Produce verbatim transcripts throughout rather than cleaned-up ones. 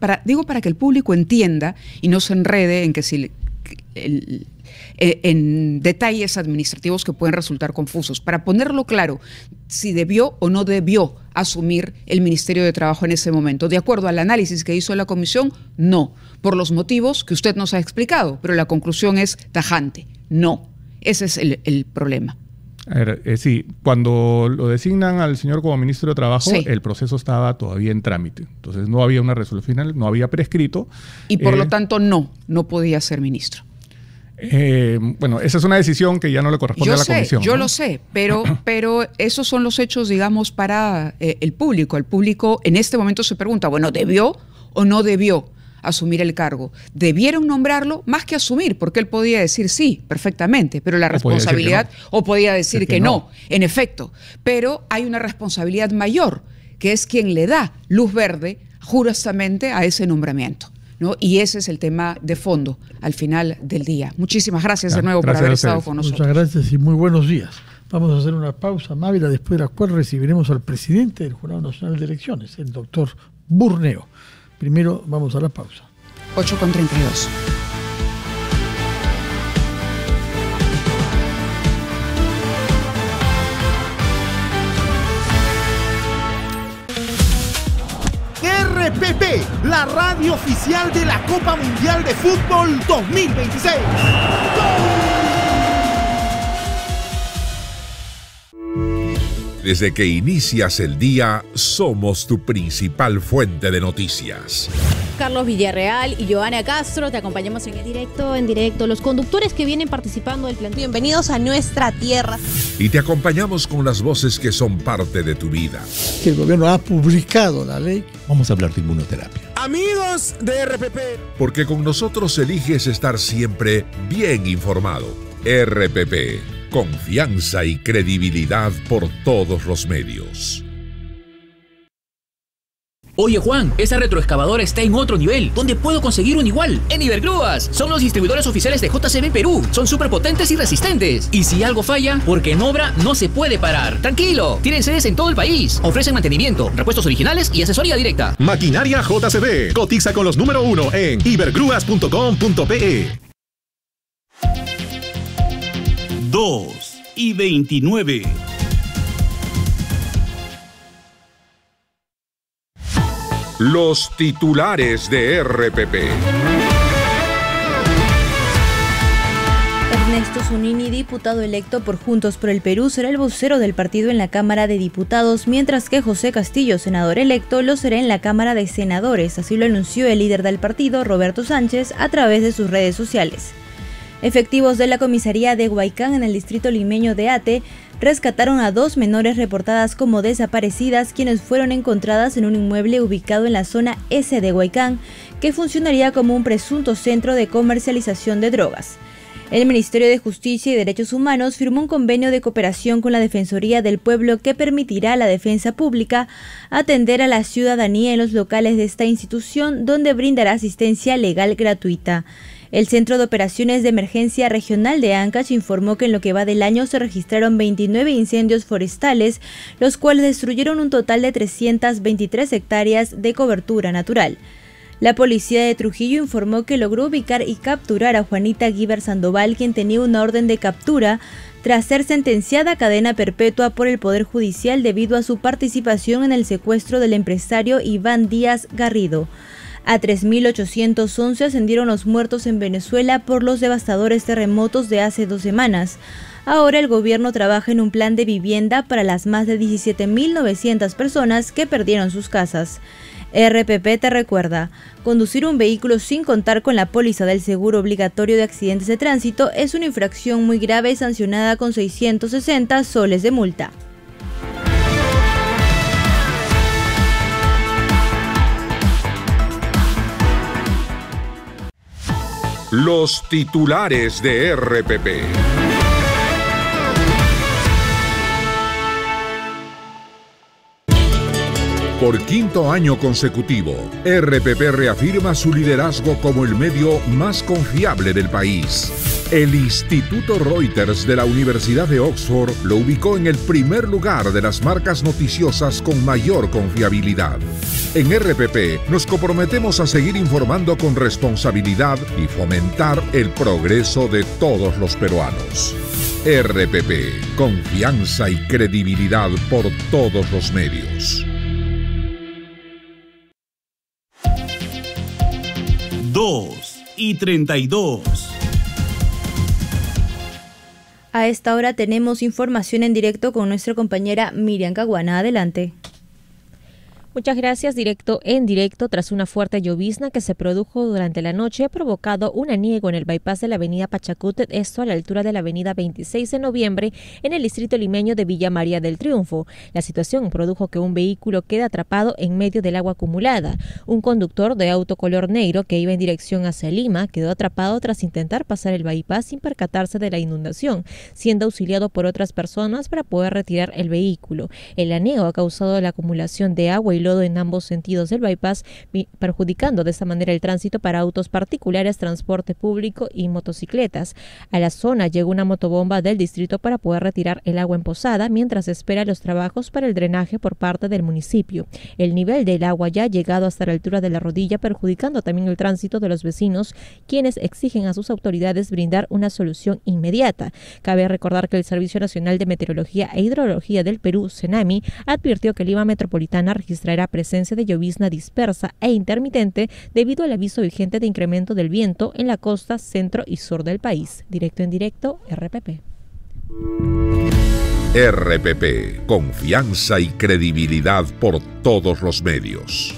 para, digo para que el público entienda y no se enrede en que si el, en detalles administrativos que pueden resultar confusos. Para ponerlo claro, si debió o no debió asumir el Ministerio de Trabajo en ese momento. De acuerdo al análisis que hizo la comisión, no, por los motivos que usted nos ha explicado, pero la conclusión es tajante, no. Ese es el, el problema. A ver, eh, sí, cuando lo designan al señor como ministro de Trabajo, sí, el proceso estaba todavía en trámite. Entonces no había una resolución final, no había prescrito. Y por eh, lo tanto no, no podía ser ministro. Eh, bueno, esa es una decisión que ya no le corresponde yo a la sé, comisión. Yo ¿no? lo sé, pero, pero esos son los hechos, digamos, para eh, el público. El público en este momento se pregunta, bueno, ¿debió o no debió asumir el cargo? ¿Debieron nombrarlo? Más que asumir, porque él podía decir sí, perfectamente, pero la responsabilidad, o podía decir, que, no. o podía decir que, que no. no, en efecto. Pero hay una responsabilidad mayor, que es quien le da luz verde justamente a ese nombramiento, ¿no? Y ese es el tema de fondo al final del día. Muchísimas gracias ya, de nuevo por haber estado con nosotros. Muchas gracias y muy buenos días. Vamos a hacer una pausa, Mávila, después de la cual recibiremos al presidente del Jurado Nacional de Elecciones, el doctor Burneo. Primero vamos a la pausa. ocho con treinta y dos. R P P, la radio oficial de la Copa Mundial de Fútbol dos mil veintiséis. Desde que inicias el día, somos tu principal fuente de noticias. Carlos Villarreal y Joana Castro, te acompañamos en el directo, en directo. Los conductores que vienen participando del plan. Bienvenidos a nuestra tierra. Y te acompañamos con las voces que son parte de tu vida. Que el gobierno ha publicado la ley. Vamos a hablar de inmunoterapia. Amigos de R P P. Porque con nosotros eliges estar siempre bien informado. R P P. Confianza y credibilidad por todos los medios. Oye Juan, esa retroexcavadora está en otro nivel. ¿Dónde puedo conseguir un igual? En Ibergrúas. Son los distribuidores oficiales de J C B Perú. Son súper potentes y resistentes. Y si algo falla, porque en obra no se puede parar. Tranquilo, tienen sedes en todo el país. Ofrecen mantenimiento, repuestos originales y asesoría directa. Maquinaria J C B. Cotiza con los número uno en ibergrúas punto com punto pe. dos y veintinueve. Los titulares de R P P. Ernesto Zunini, diputado electo por Juntos por el Perú, será el vocero del partido en la Cámara de Diputados, mientras que José Castillo, senador electo, lo será en la Cámara de Senadores. Así lo anunció el líder del partido, Roberto Sánchez, a través de sus redes sociales. Efectivos de la comisaría de Huaycán en el distrito limeño de Ate rescataron a dos menores reportadas como desaparecidas, quienes fueron encontradas en un inmueble ubicado en la zona S de Huaycán, que funcionaría como un presunto centro de comercialización de drogas. El Ministerio de Justicia y Derechos Humanos firmó un convenio de cooperación con la Defensoría del Pueblo que permitirá a la defensa pública atender a la ciudadanía en los locales de esta institución, donde brindará asistencia legal gratuita. El Centro de Operaciones de Emergencia Regional de Ancash informó que en lo que va del año se registraron veintinueve incendios forestales, los cuales destruyeron un total de trescientas veintitrés hectáreas de cobertura natural. La policía de Trujillo informó que logró ubicar y capturar a Juanita Guiber Sandoval, quien tenía una orden de captura tras ser sentenciada a cadena perpetua por el Poder Judicial debido a su participación en el secuestro del empresario Iván Díaz Garrido. A tres mil ochocientos once ascendieron los muertos en Venezuela por los devastadores terremotos de hace dos semanas. Ahora el gobierno trabaja en un plan de vivienda para las más de diecisiete mil novecientas personas que perdieron sus casas. R P P te recuerda, conducir un vehículo sin contar con la póliza del seguro obligatorio de accidentes de tránsito es una infracción muy grave y sancionada con seiscientos sesenta soles de multa. Los titulares de R P P. Por quinto año consecutivo, R P P reafirma su liderazgo como el medio más confiable del país. El Instituto Reuters de la Universidad de Oxford lo ubicó en el primer lugar de las marcas noticiosas con mayor confiabilidad. En R P P nos comprometemos a seguir informando con responsabilidad y fomentar el progreso de todos los peruanos. R P P, confianza y credibilidad por todos los medios. dos y treinta y dos. A esta hora tenemos información en directo con nuestra compañera Miriam Caguana. Adelante. Muchas gracias. Directo en directo, tras una fuerte llovizna que se produjo durante la noche, ha provocado un aniego en el bypass de la avenida Pachacútec, esto a la altura de la avenida veintiséis de noviembre, en el distrito limeño de Villa María del Triunfo. La situación produjo que un vehículo quede atrapado en medio del agua acumulada. Un conductor de auto color negro que iba en dirección hacia Lima quedó atrapado tras intentar pasar el bypass sin percatarse de la inundación, siendo auxiliado por otras personas para poder retirar el vehículo. El aniego ha causado la acumulación de agua y lodo en ambos sentidos del bypass, perjudicando de esta manera el tránsito para autos particulares, transporte público y motocicletas. A la zona llegó una motobomba del distrito para poder retirar el agua emposada mientras espera los trabajos para el drenaje por parte del municipio. El nivel del agua ya ha llegado hasta la altura de la rodilla, perjudicando también el tránsito de los vecinos, quienes exigen a sus autoridades brindar una solución inmediata. Cabe recordar que el Servicio Nacional de Meteorología e Hidrología del Perú, CENAMI, advirtió que Lima Metropolitana registrará presencia de llovizna dispersa e intermitente debido al aviso vigente de incremento del viento en la costa centro y sur del país. Directo en directo, R P P. R P P, confianza y credibilidad por todos los medios.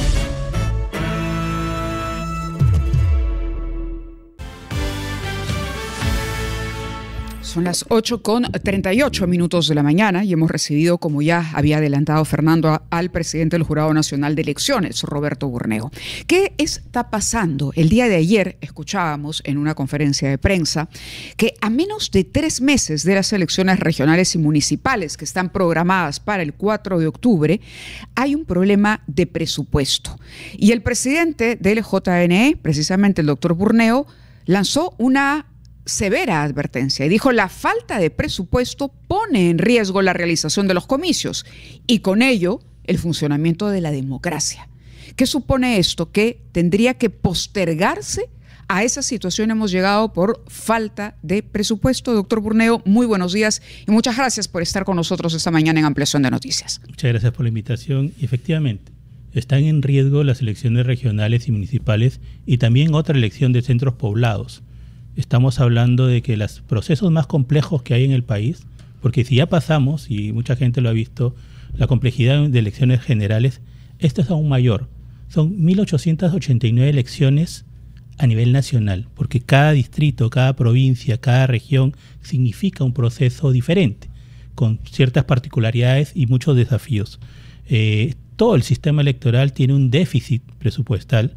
Son las ocho con treinta y ocho minutos de la mañana y hemos recibido, como ya había adelantado Fernando, al presidente del Jurado Nacional de Elecciones, Roberto Burneo. ¿Qué está pasando? El día de ayer escuchábamos en una conferencia de prensa que a menos de tres meses de las elecciones regionales y municipales que están programadas para el cuatro de octubre, hay un problema de presupuesto. Y el presidente del J N E, precisamente el doctor Burneo, lanzó una severa advertencia y dijo: la falta de presupuesto pone en riesgo la realización de los comicios y con ello el funcionamiento de la democracia. ¿Qué supone esto? Que tendría que postergarse. A esa situación hemos llegado por falta de presupuesto. Doctor Burneo, muy buenos días y muchas gracias por estar con nosotros esta mañana en Ampliación de Noticias. Muchas gracias por la invitación. Y efectivamente, están en riesgo las elecciones regionales y municipales y también otra elección de centros poblados. Estamos hablando de que los procesos más complejos que hay en el país, porque si ya pasamos, y mucha gente lo ha visto, la complejidad de elecciones generales, esto es aún mayor. Son mil ochocientas ochenta y nueve elecciones a nivel nacional, porque cada distrito, cada provincia, cada región significa un proceso diferente, con ciertas particularidades y muchos desafíos. Eh, todo el sistema electoral tiene un déficit presupuestal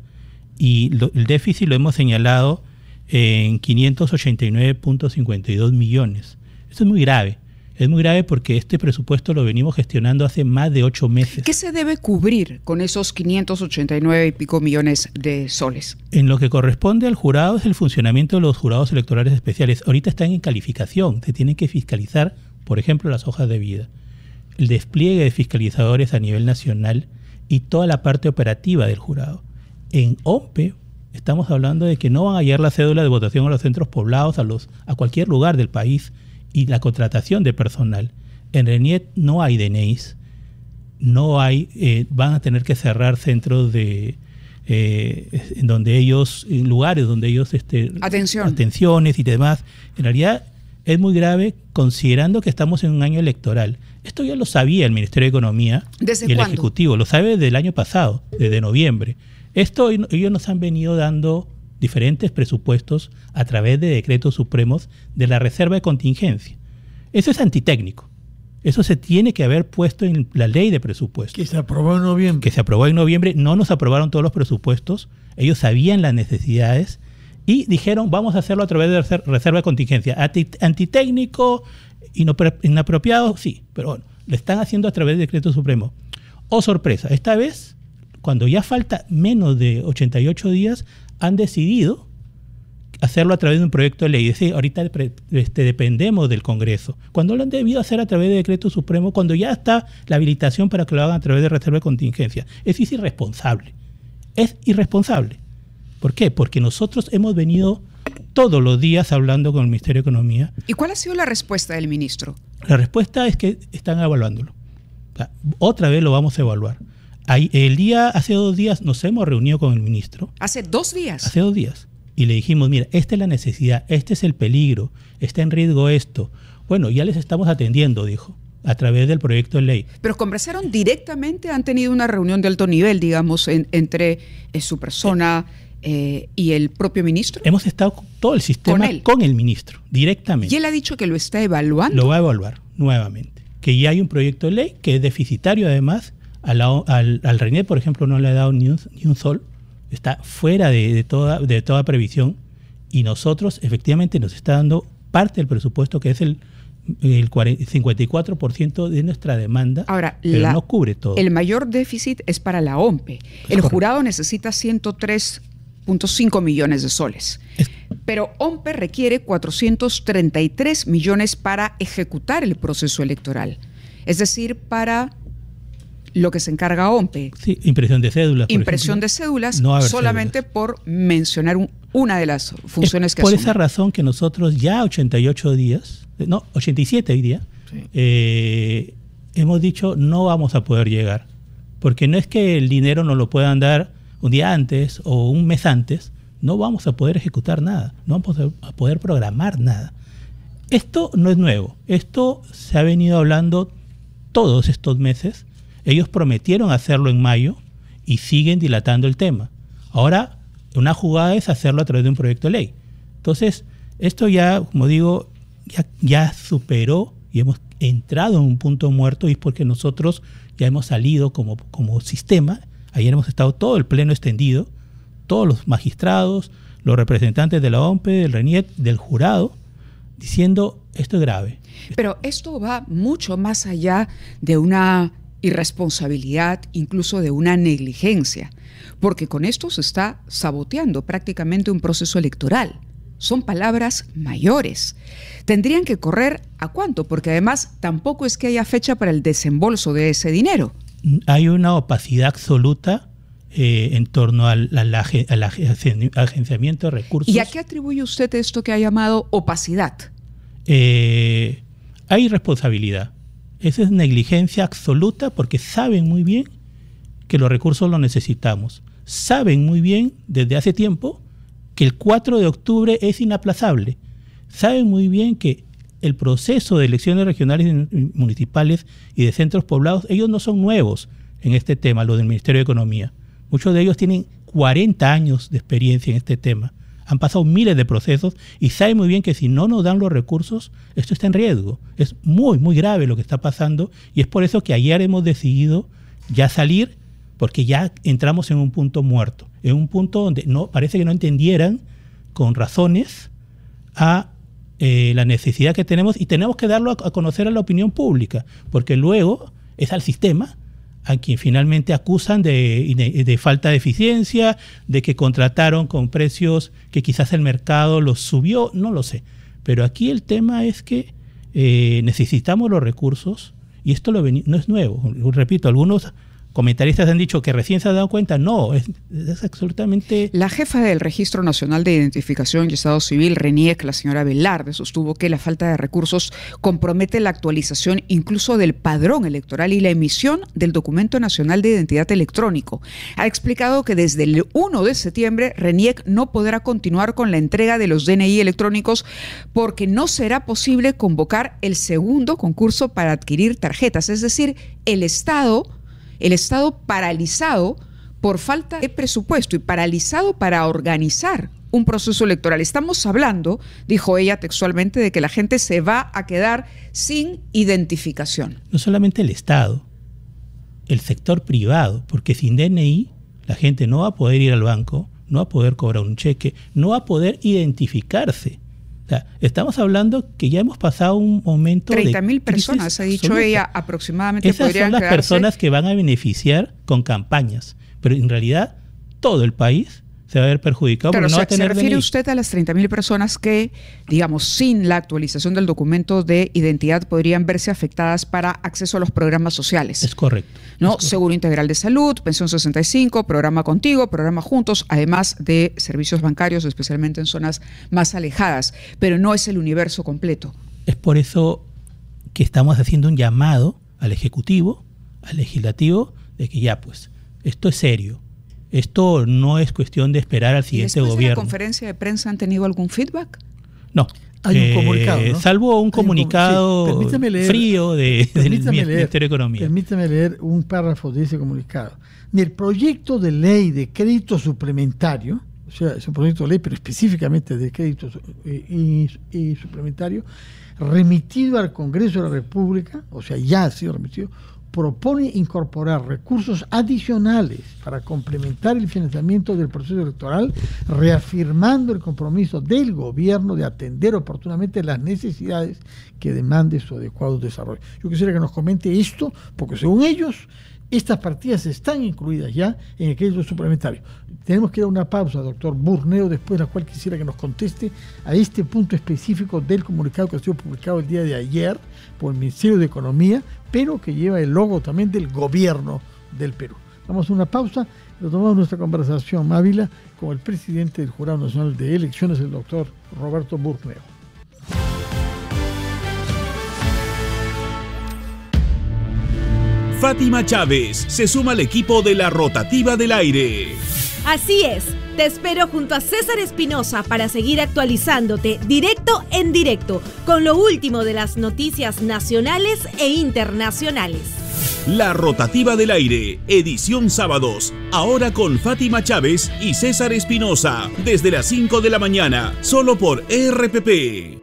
y lo, el déficit lo hemos señalado en quinientos ochenta y nueve punto cincuenta y dos millones. Esto es muy grave. Es muy grave porque este presupuesto lo venimos gestionando hace más de ocho meses. ¿Qué se debe cubrir con esos quinientos ochenta y nueve y pico millones de soles? En lo que corresponde al jurado es el funcionamiento de los jurados electorales especiales. Ahorita están en calificación. Se tienen que fiscalizar, por ejemplo, las hojas de vida, el despliegue de fiscalizadores a nivel nacional y toda la parte operativa del jurado. En O M P E estamos hablando de que no van a llegar la cédula de votación a los centros poblados, a, los, a cualquier lugar del país, y la contratación de personal. En RENIET no hay D N Is, no hay, eh, van a tener que cerrar centros de eh, en donde ellos, en lugares donde ellos este, Atención. atenciones y demás. En realidad es muy grave considerando que estamos en un año electoral. Esto ya lo sabía el Ministerio de Economía ¿Desde y el cuándo? Ejecutivo, lo sabe desde el año pasado, desde noviembre. Esto ellos nos han venido dando diferentes presupuestos a través de decretos supremos de la reserva de contingencia. Eso es antitécnico. Eso se tiene que haber puesto en la ley de presupuestos. Que se aprobó en noviembre. Que se aprobó en noviembre. No nos aprobaron todos los presupuestos. Ellos sabían las necesidades y dijeron, vamos a hacerlo a través de la reserva de contingencia. Antitécnico, inapropiado, sí, pero bueno, lo están haciendo a través de decreto supremo. Oh, sorpresa, esta vez, cuando ya falta menos de ochenta y ocho días, han decidido hacerlo a través de un proyecto de ley. Es decir, ahorita este, dependemos del Congreso. Cuando lo han debido hacer a través de decreto supremo, cuando ya está la habilitación para que lo hagan a través de reserva de contingencia. Eso es irresponsable. Es irresponsable. ¿Por qué? Porque nosotros hemos venido todos los días hablando con el Ministerio de Economía. ¿Y cuál ha sido la respuesta del ministro? La respuesta es que están evaluándolo. O sea, otra vez lo vamos a evaluar. Ahí, el día, hace dos días nos hemos reunido con el ministro. ¿Hace dos días? Hace dos días. Y le dijimos, mira, esta es la necesidad, este es el peligro, está en riesgo esto. Bueno, ya les estamos atendiendo, dijo, a través del proyecto de ley. ¿Pero conversaron directamente? ¿Han tenido una reunión de alto nivel, digamos, en, entre eh, su persona eh, y el propio ministro? Hemos estado con todo el sistema con, él. con el ministro, directamente. ¿Y él ha dicho que lo está evaluando? Lo va a evaluar nuevamente. Que ya hay un proyecto de ley que es deficitario, además. A la, al, al RENIEC, por ejemplo, no le ha dado ni un, ni un sol. Está fuera de, de, toda, de toda previsión. Y nosotros, efectivamente, nos está dando parte del presupuesto, que es el, el cincuenta y cuatro por ciento de nuestra demanda. Ahora, pero la, no cubre todo. El mayor déficit es para la O M P E. El Correcto. jurado necesita ciento tres punto cinco millones de soles. Es, pero O M P E requiere cuatrocientos treinta y tres millones para ejecutar el proceso electoral. Es decir, para lo que se encarga O M P E. Sí, impresión de cédulas. Impresión ejemplo, de cédulas, no solamente cédulas. por mencionar un, una de las funciones es que por asume. esa razón que nosotros ya ochenta y ocho días, no, ochenta y siete hoy día, sí. eh, hemos dicho no vamos a poder llegar. Porque no es que el dinero nos lo puedan dar un día antes o un mes antes, no vamos a poder ejecutar nada, no vamos a poder programar nada. Esto no es nuevo, esto se ha venido hablando todos estos meses. Ellos prometieron hacerlo en mayo y siguen dilatando el tema. Ahora, una jugada es hacerlo a través de un proyecto de ley. Entonces, esto ya, como digo, ya, ya superó y hemos entrado en un punto muerto, y es porque nosotros ya hemos salido como, como sistema. Ayer hemos estado todo el pleno extendido, todos los magistrados, los representantes de la O M P E, del RENIEC, del jurado, diciendo esto es grave. Pero esto va mucho más allá de una irresponsabilidad, incluso de una negligencia, porque con esto se está saboteando prácticamente un proceso electoral. Son palabras mayores. ¿Tendrían que correr a cuánto? Porque además tampoco es que haya fecha para el desembolso de ese dinero. Hay una opacidad absoluta eh, en torno al, al, al agenciamiento de recursos. ¿Y a qué atribuye usted esto que ha llamado opacidad? Eh, hay irresponsabilidad. Esa es negligencia absoluta, porque saben muy bien que los recursos los necesitamos. Saben muy bien desde hace tiempo que el cuatro de octubre es inaplazable. Saben muy bien que el proceso de elecciones regionales y municipales y de centros poblados, ellos no son nuevos en este tema, lo del Ministerio de Economía. Muchos de ellos tienen cuarenta años de experiencia en este tema. Han pasado miles de procesos y saben muy bien que si no nos dan los recursos, esto está en riesgo. Es muy, muy grave lo que está pasando, y es por eso que ayer hemos decidido ya salir, porque ya entramos en un punto muerto, en un punto donde no parece que no entendieran con razones a eh, la necesidad que tenemos, y tenemos que darlo a, a conocer a la opinión pública, porque luego es al sistema a quien finalmente acusan de, de, de falta de eficiencia, de que contrataron con precios que quizás el mercado los subió, no lo sé. Pero aquí el tema es que eh, necesitamos los recursos, y esto lo no es nuevo. Repito, algunos comentaristas han dicho que recién se han dado cuenta. No, es, es absolutamente... La jefa del Registro Nacional de Identificación y Estado Civil, RENIEC, la señora Velarde, sostuvo que la falta de recursos compromete la actualización incluso del padrón electoral y la emisión del Documento Nacional de Identidad Electrónico. Ha explicado que desde el primero de septiembre RENIEC no podrá continuar con la entrega de los D N I electrónicos porque no será posible convocar el segundo concurso para adquirir tarjetas. Es decir, el Estado... El Estado paralizado por falta de presupuesto y paralizado para organizar un proceso electoral. Estamos hablando, dijo ella textualmente, de que la gente se va a quedar sin identificación. No solamente el Estado, el sector privado, porque sin D N I la gente no va a poder ir al banco, no va a poder cobrar un cheque, no va a poder identificarse. O sea, estamos hablando que ya hemos pasado un momento de treinta mil personas, ha dicho absoluta. ella, aproximadamente Esas podrían son las quedarse. personas que van a beneficiar con campañas, pero en realidad todo el país se va a ver perjudicado Claro, porque no o sea, va a tener ¿se refiere D N I. usted a las treinta mil personas que, digamos, sin la actualización del documento de identidad podrían verse afectadas para acceso a los programas sociales? Es correcto. ¿No? Es correcto. Seguro Integral de Salud, Pensión sesenta y cinco, Programa Contigo, Programa Juntos, además de servicios bancarios, especialmente en zonas más alejadas, pero no es el universo completo. Es por eso que estamos haciendo un llamado al Ejecutivo, al Legislativo, de que ya pues, esto es serio. Esto no es cuestión de esperar al ¿Y siguiente después de la gobierno. conferencia de prensa han tenido algún feedback? No. Hay un Eh, comunicado, ¿no? Salvo un Hay comunicado sí, permítame leer- frío de, del permítame leer- Ministerio de Economía. Permítame leer un párrafo de ese comunicado. El proyecto de ley de crédito suplementario, o sea, es un proyecto de ley, pero específicamente de crédito su- y, y- y suplementario, remitido al Congreso de la República, o sea, ya ha sido remitido, propone incorporar recursos adicionales para complementar el financiamiento del proceso electoral, reafirmando el compromiso del gobierno de atender oportunamente las necesidades que demande su adecuado desarrollo. Yo quisiera que nos comente esto, porque según ellos, estas partidas están incluidas ya en el crédito suplementario. Tenemos que ir a una pausa, doctor Burneo, después de la cual quisiera que nos conteste a este punto específico del comunicado que ha sido publicado el día de ayer por el Ministerio de Economía, pero que lleva el logo también del gobierno del Perú. Vamos a una pausa, retomamos nuestra conversación, Mávila, con el presidente del Jurado Nacional de Elecciones, el doctor Roberto Burneo. Fátima Chávez se suma al equipo de la Rotativa del Aire. Así es, te espero junto a César Espinosa para seguir actualizándote directo en directo con lo último de las noticias nacionales e internacionales. La Rotativa del Aire, edición sábados, ahora con Fátima Chávez y César Espinosa, desde las cinco de la mañana, solo por R P P.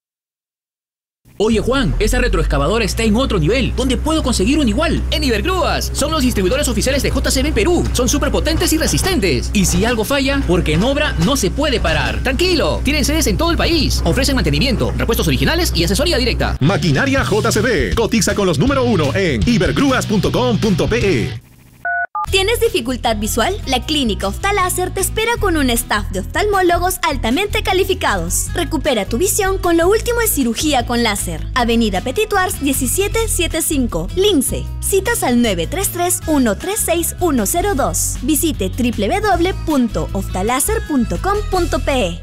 Oye Juan, esa retroexcavadora está en otro nivel. ¿Dónde puedo conseguir un igual? En Ibergrúas. Son los distribuidores oficiales de J C B Perú. Son súper potentes y resistentes. Y si algo falla, porque en obra no se puede parar. Tranquilo, tienen sedes en todo el país. Ofrecen mantenimiento, repuestos originales y asesoría directa. Maquinaria J C B. Cotiza con los número uno en ibergrúas punto com punto pe. ¿Tienes dificultad visual? La Clínica Oftaláser te espera con un staff de oftalmólogos altamente calificados. Recupera tu visión con lo último en cirugía con láser. Avenida Petit Tours diecisiete setenta y cinco, Lince. Citas al nueve tres tres, uno tres seis, uno cero dos. Visite doble u doble u doble u punto oftaláser punto com punto pe.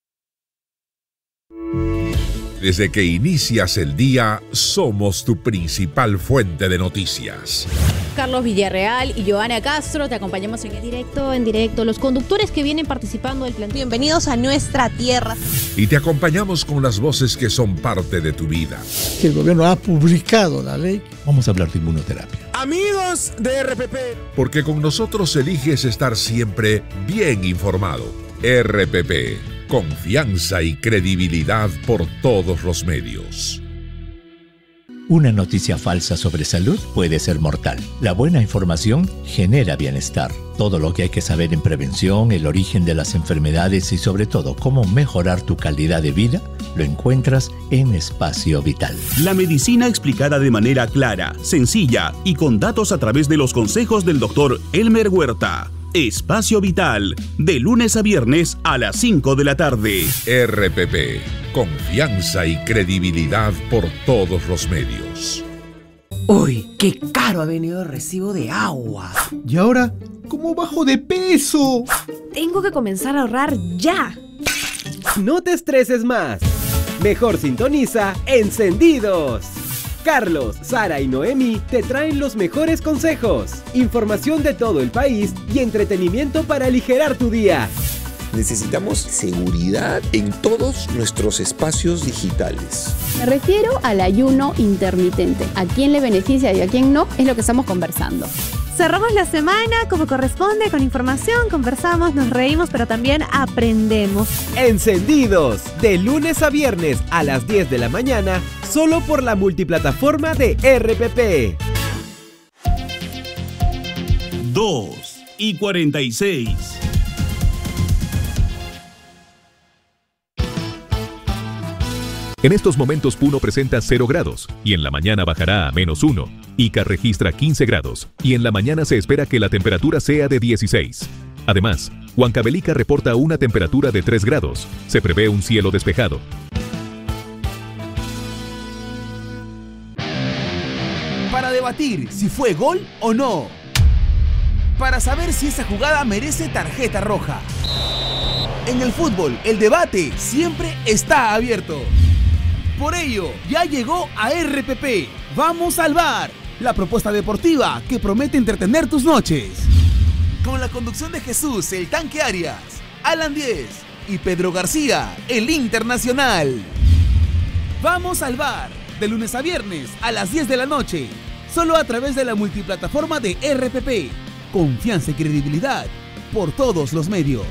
Desde que inicias el día, somos tu principal fuente de noticias. Carlos Villarreal y Joana Castro, te acompañamos en el directo, en directo. Los conductores que vienen participando del plan. Bienvenidos a nuestra tierra. Y te acompañamos con las voces que son parte de tu vida. El gobierno ha publicado la ley. Vamos a hablar de inmunoterapia. Amigos de R P P. Porque con nosotros eliges estar siempre bien informado. R P P, confianza y credibilidad por todos los medios. Una noticia falsa sobre salud puede ser mortal. La buena información genera bienestar. Todo lo que hay que saber en prevención, el origen de las enfermedades y sobre todo cómo mejorar tu calidad de vida, lo encuentras en Espacio Vital. La medicina explicada de manera clara, sencilla y con datos a través de los consejos del doctor Elmer Huerta. Espacio Vital, de lunes a viernes a las cinco de la tarde. R P P, confianza y credibilidad por todos los medios. Uy, qué caro ha venido el recibo de agua. ¿Y ahora cómo bajo de peso? Tengo que comenzar a ahorrar ya. No te estreses más. Mejor sintoniza Encendidos. Carlos, Sara y Noemi te traen los mejores consejos, información de todo el país y entretenimiento para aligerar tu día. Necesitamos seguridad en todos nuestros espacios digitales. Me refiero al ayuno intermitente. ¿A quién le beneficia y a quién no? Es lo que estamos conversando. Cerramos la semana como corresponde, con información, conversamos, nos reímos, pero también aprendemos. Encendidos, de lunes a viernes a las diez de la mañana, solo por la multiplataforma de R P P. dos y cuarenta y seis. En estos momentos Puno presenta cero grados y en la mañana bajará a menos uno. Ica registra quince grados y en la mañana se espera que la temperatura sea de dieciséis. Además, Huancavelica reporta una temperatura de tres grados. Se prevé un cielo despejado. Para debatir si fue gol o no. Para saber si esa jugada merece tarjeta roja. En el fútbol, el debate siempre está abierto. Por ello, ya llegó a R P P. Vamos al bar. La propuesta deportiva que promete entretener tus noches. Con la conducción de Jesús, el Tanque Arias, Alan Diez y Pedro García, el Internacional. Vamos al bar. De lunes a viernes a las diez de la noche. Solo a través de la multiplataforma de R P P. Confianza y credibilidad por todos los medios.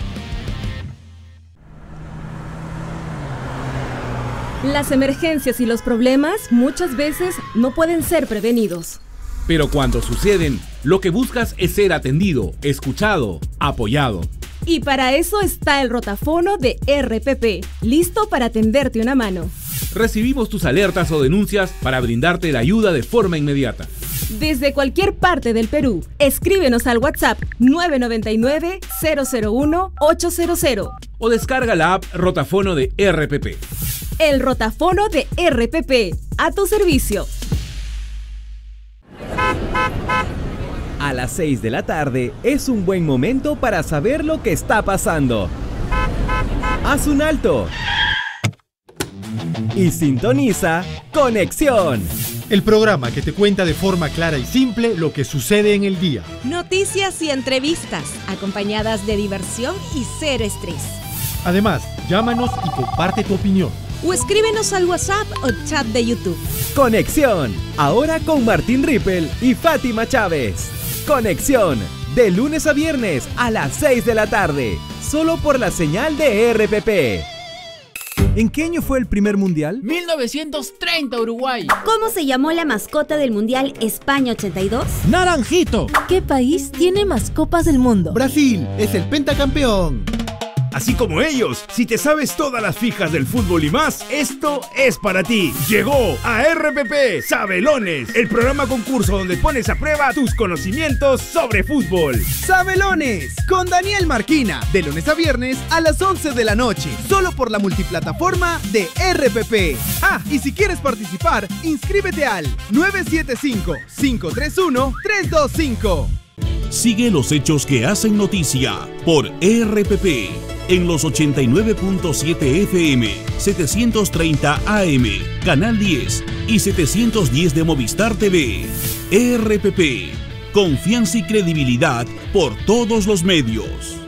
Las emergencias y los problemas muchas veces no pueden ser prevenidos. Pero cuando suceden, lo que buscas es ser atendido, escuchado, apoyado. Y para eso está el rotafono de R P P, listo para tenderte una mano. Recibimos tus alertas o denuncias para brindarte la ayuda de forma inmediata. Desde cualquier parte del Perú, escríbenos al WhatsApp nueve nueve nueve, cero cero uno, ocho cero cero. O descarga la app Rotafono de R P P. El rotafono de R P P, a tu servicio. A las seis de la tarde es un buen momento para saber lo que está pasando. Haz un alto y sintoniza Conexión, el programa que te cuenta de forma clara y simple lo que sucede en el día. Noticias y entrevistas, acompañadas de diversión y cero estrés. Además, llámanos y comparte tu opinión. O escríbenos al WhatsApp o chat de YouTube. Conexión, ahora con Martín Rippel y Fátima Chávez. Conexión, de lunes a viernes a las seis de la tarde, solo por la señal de R P P. ¿En qué año fue el primer mundial? mil novecientos treinta, Uruguay. ¿Cómo se llamó la mascota del mundial España ochenta y dos? ¡Naranjito! ¿Qué país tiene más copas del mundo? Brasil, es el pentacampeón. Así como ellos, si te sabes todas las fijas del fútbol y más, esto es para ti. Llegó a R P P Sabelones, el programa concurso donde pones a prueba tus conocimientos sobre fútbol. Sabelones, con Daniel Marquina, de lunes a viernes a las once de la noche, solo por la multiplataforma de R P P. Ah, y si quieres participar, inscríbete al nueve siete cinco, cinco tres uno, tres dos cinco. Sigue los hechos que hacen noticia por R P P en los ochenta y nueve punto siete F M, setecientos treinta A M, Canal diez y setecientos diez de Movistar T V. R P P, confianza y credibilidad por todos los medios.